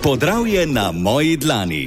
Podravje na moji dlani.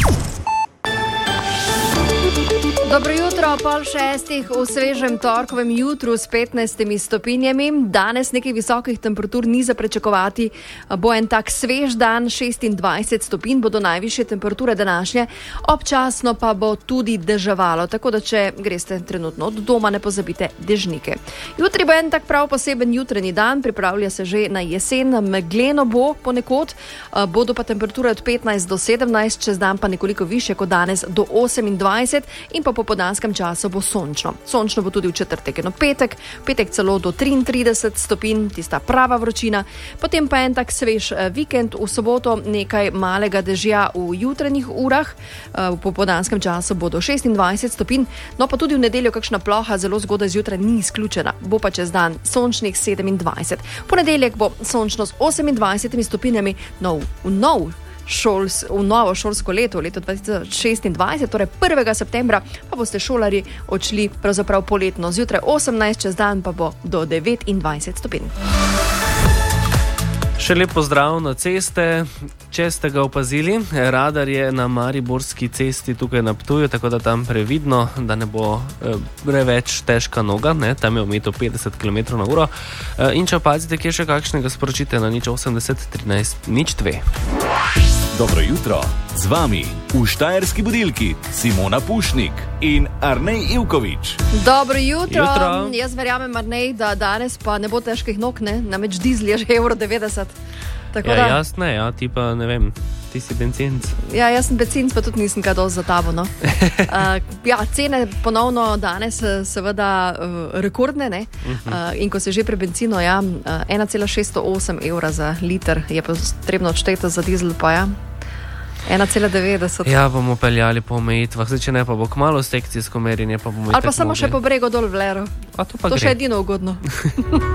Dobro jutro, 5:30 v svežem torkovem jutru s 15 stopinjami. Danes nekaj visokih temperatur ni za pričakovati. Bo en tak svež dan, 26 stopinj bodo najvišje temperature današnje, občasno pa bo tudi deževalo, tako da če greste trenutno od doma, ne pozabite dežnike. Jutri bo en tak prav poseben jutranji dan, pripravlja se že na jesen, megleno bo ponekod, bodo pa temperature od 15 do 17, čez dan pa nekoliko više kot danes do 28 in pa po popoldanskem času bo sončno. Sončno bo tudi v četrtek in v petek celo do 33 stopinj, tista prava vročina. Potem pa en tak svež vikend, v soboto nekaj malega dežja v jutranjih urah, v popoldanskem času bo do 26 stopinj, no pa tudi v nedeljo kakšna ploha zelo zgodaj zjutraj ni izključena. Bo pa čez dan sončnih 27. Ponedeljek bo sončno s 28 stopinjami, v novo šolsko leto 2026, torej 1. septembra, pa boste šolarji odšli pravzaprav poletno. Zjutraj 18, čez dan pa bo do 29 stopinj. Še lep pozdrav na ceste. Če ste ga opazili, radar je na Mariborski cesti tukaj na Ptuju, tako da tam previdno, da ne bo preveč težka noga, ne? Tam je omejitev 50 km/h. In če opazite, kje še kakšnega, sporočite na 080 13 02. Dobro jutro, z vami v Štajerski budilki Simona Pušnik in Arnej Ivković. Dobro jutro. Jaz verjamem, Arnej, da danes pa ne bo težkih nog, ne? Namreč dizel je že €90. Tako da... Jaz ne, ti pa ne vem, ti si bencinc. Ja, jaz sem bencinc, pa tudi nisem kaj dosti za tabo, no. Cene ponovno danes seveda rekordne, ne? In ko se že pri benzinu, 1,608 evra za liter je potrebno odšteti za dizel, pa 1,90. Ja, bomo peljali po omejitvah, če ne pa bo kmalu sekcijsko merjenje, pa bomo ali pa samo še po bregu dol v Lero. To še edino ugodno.